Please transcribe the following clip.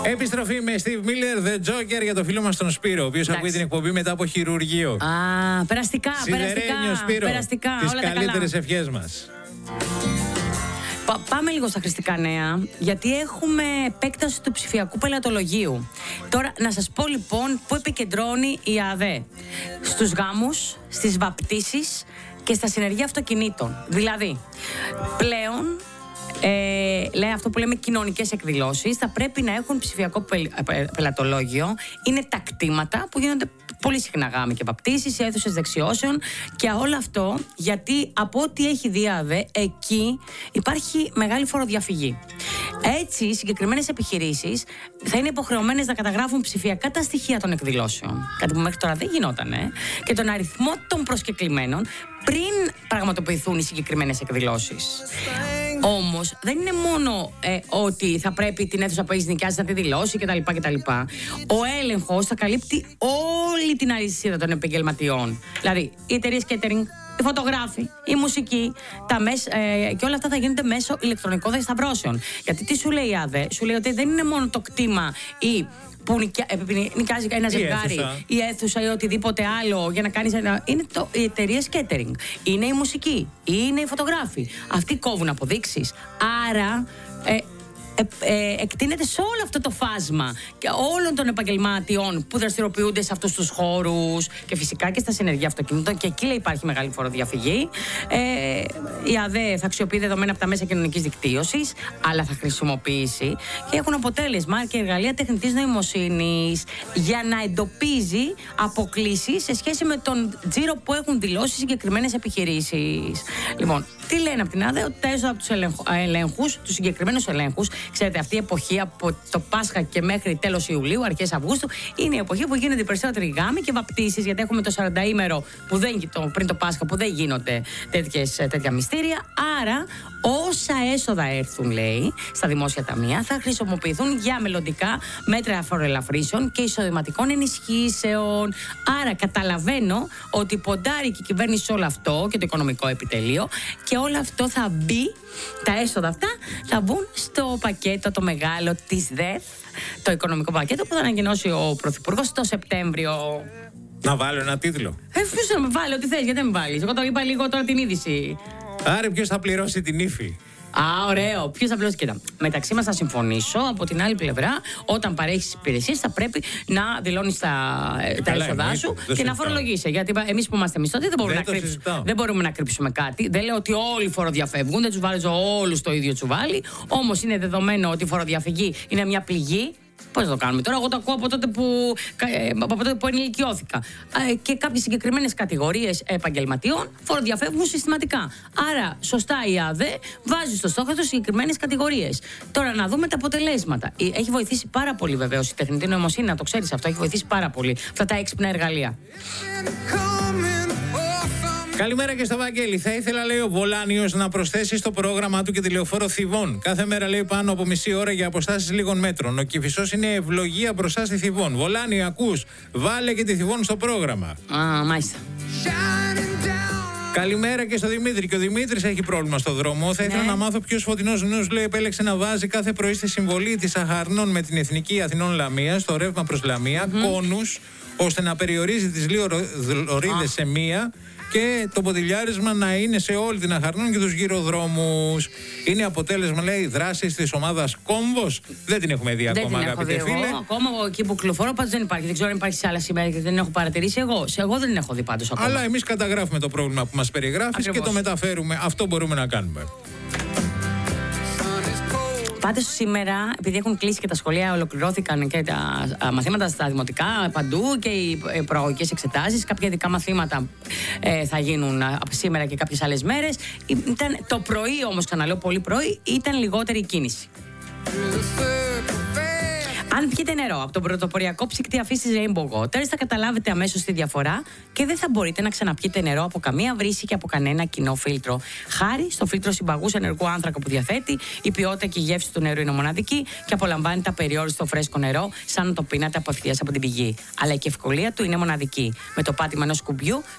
Επιστροφή με Steve Miller, The Joker, για το φίλο μας τον Σπύρο, ο οποίος ακούει την εκπομπή μετά από χειρουργείο. Περαστικά. Σπύρο, Περαστικά. τις όλα καλύτερες ευχές μας. Πάμε λίγο στα χρηστικά νέα, γιατί έχουμε επέκταση του ψηφιακού πελατολογίου. Τώρα, να σας πω λοιπόν πού επικεντρώνει η ΑΔΕ. Στους γάμους, στις βαπτίσεις και στα συνεργεία αυτοκινήτων. Δηλαδή, πλέον, λέει αυτό που λέμε κοινωνικές εκδηλώσεις, θα πρέπει να έχουν ψηφιακό πελατολόγιο. Είναι τα κτήματα που γίνονται πολύ συχνά, γάμοι και βαπτίσεις, αίθουσες δεξιώσεων και όλο αυτό γιατί από ό,τι έχει δει η ΑΔΕ, εκεί υπάρχει μεγάλη φοροδιαφυγή. Έτσι, οι συγκεκριμένες επιχειρήσεις θα είναι υποχρεωμένες να καταγράφουν ψηφιακά τα στοιχεία των εκδηλώσεων. Κάτι που μέχρι τώρα δεν γινότανε. Και τον αριθμό των προσκεκλημένων πριν πραγματοποιηθούν οι συγκεκριμένες εκδηλώσεις. Όμως, δεν είναι μόνο ότι θα πρέπει την αίθουσα που έχεις νοικιάσει να τη δηλώσει κτλ. Ο έλεγχος θα καλύπτει όλη την αλυσίδα των επαγγελματιών. Δηλαδή, οι εταιρείες catering, οι φωτογράφοι, η μουσική, και όλα αυτά θα γίνονται μέσω ηλεκτρονικών διασταυρώσεων. Γιατί τι σου λέει η ΑΔΕ, σου λέει ότι δεν είναι μόνο το κτήμα ή που νοικιάζει ένα ζευγάρι, η αίθουσα ή οτιδήποτε άλλο για να κάνεις ένα. Είναι οι εταιρείες catering, είναι η μουσική, είναι οι φωτογράφοι. Αυτοί κόβουν αποδείξεις. Άρα εκτείνεται σε όλο αυτό το φάσμα και όλων των επαγγελματιών που δραστηριοποιούνται σε αυτούς τους χώρους και φυσικά και στα συνεργεία αυτοκινήτων, και εκεί λέει υπάρχει μεγάλη φοροδιαφυγή. Η ΑΔΕ θα αξιοποιεί δεδομένα από τα μέσα κοινωνικής δικτύωσης, αλλά θα χρησιμοποιήσει και έχουν αποτέλεσμα και εργαλεία τεχνητής νοημοσύνης για να εντοπίζει αποκλίσεις σε σχέση με τον τζίρο που έχουν δηλώσει συγκεκριμένες επιχειρήσεις. Λοιπόν, τι λένε από την ΑΔΕ, ότι τα έσοδα από τους ελέγχους, τους συγκεκριμένους ελέγχους. Ξέρετε, αυτή η εποχή από το Πάσχα και μέχρι τέλος Ιουλίου, αρχές Αυγούστου, είναι η εποχή που γίνονται οι περισσότεροι γάμοι και βαπτίσεις, γιατί έχουμε το 40ήμερο πριν το Πάσχα που δεν γίνονται τέτοια μυστήρια. Άρα, όσα έσοδα έρθουν, λέει, στα δημόσια ταμεία θα χρησιμοποιηθούν για μελλοντικά μέτρα φοροελαφρύσεων και εισοδηματικών ενισχύσεων. Άρα, καταλαβαίνω ότι ποντάρει και η κυβέρνηση σε όλο αυτό και το οικονομικό επιτελείο, και όλο αυτό θα μπει, τα έσοδα αυτά θα μπουν στο πακέτο το μεγάλο της ΔΕΘ, το οικονομικό πακέτο που θα ανακοινώσει ο Πρωθυπουργός το Σεπτέμβριο. Να βάλω ένα τίτλο. Ποιος να με βάλει, ό,τι θέλει, γιατί δεν με βάλεις. Εγώ το είπα λίγο τώρα την είδηση. Άρα ποιος θα πληρώσει την ύφη? Ωραίο. Ποιος θα πληρώσει? Κοίτα, μεταξύ μας θα συμφωνήσω. Από την άλλη πλευρά, όταν παρέχεις υπηρεσίες, θα πρέπει να δηλώνεις τα έσοδά σου και να φορολογείσαι. Γιατί εμείς που είμαστε μισθωτοί δεν μπορούμε να κρύψουμε κάτι. Δεν λέω ότι όλοι φοροδιαφεύγουν, δεν τους βάζω όλους το ίδιο τσουβάλι. Όμως είναι δεδομένο ότι η φοροδιαφυγή είναι μια πληγή. Πώς θα το κάνουμε τώρα? Εγώ το ακούω από τότε που ενηλικιώθηκα. Και κάποιες συγκεκριμένες κατηγορίες επαγγελματιών φοροδιαφεύγουν συστηματικά. Άρα, σωστά η ΑΔΕ βάζει στο στόχο του συγκεκριμένες κατηγορίες. Τώρα, να δούμε τα αποτελέσματα. Έχει βοηθήσει πάρα πολύ, βεβαίως, η τεχνητή νοημοσύνη, να το ξέρεις αυτό. Έχει βοηθήσει πάρα πολύ αυτά τα έξυπνα εργαλεία. Καλημέρα και στο Βαγγέλη. Θα ήθελα, λέει ο Βολάνιος, να προσθέσει στο πρόγραμμά του και τη λεωφόρο Θηβών. Κάθε μέρα, λέει, πάνω από μισή ώρα για αποστάσεις λίγων μέτρων. Ο Κηφισός είναι ευλογία μπροστά στη Θηβών. Βολάνη, ακούς? Βάλε και τη Θηβών στο πρόγραμμα. Μάλιστα. Καλημέρα και στο Δημήτρη. Και ο Δημήτρης έχει πρόβλημα στο δρόμο. Θα ήθελα να μάθω ποιος φωτεινός νους, λέει, επέλεξε να βάζει κάθε πρωί στη συμβολή της Αχαρνών με την Εθνική Αθηνών Λαμία, στο ρεύμα προς Λαμία, κόνους, ώστε να περιορίζει τις δύο λωρίδες σε μία και το ποδηλιάρισμα να είναι σε όλη την Αχαρνών και τους γυροδρόμους. Είναι αποτέλεσμα, λέει, δράσης της ομάδας Κόμβος. Δεν την έχουμε δει ακόμα, αγαπητέ φίλε. Ακόμα εκεί που κυκλοφορώ, πάντως δεν υπάρχει. Δεν ξέρω αν υπάρχει σε άλλα σημεία γιατί δεν έχω παρατηρήσει εγώ. Εγώ δεν την έχω δει πάντως ακόμα. Αλλά εμείς καταγράφουμε το πρόβλημα που μας περιγράφεις και το μεταφέρουμε. Αυτό μπορούμε να κάνουμε. Πάντως σήμερα, επειδή έχουν κλείσει και τα σχολεία, ολοκληρώθηκαν και τα μαθήματα στα δημοτικά παντού και οι προαγωγικές εξετάσεις. Κάποια ειδικά μαθήματα θα γίνουν σήμερα και κάποιες άλλες μέρες. Το πρωί όμως, ξαναλέω, πολύ πρωί, ήταν λιγότερη η κίνηση. Αν πιείτε νερό από τον πρωτοποριακό ψυκτή αφής της Rainbow Waters, θα καταλάβετε αμέσως τη διαφορά και δεν θα μπορείτε να ξαναπιείτε νερό από καμία βρύση και από κανένα κοινό φίλτρο. Χάρη στο φίλτρο συμπαγούς ενεργού άνθρακα που διαθέτει, η ποιότητα και η γεύση του νερού είναι μοναδική και απολαμβάνετε απεριόριστο φρέσκο νερό, σαν να το πίνατε απευθείας από την πηγή. Αλλά και η ευκολία του είναι μοναδική. Με το πάτημα ενός κουμπιού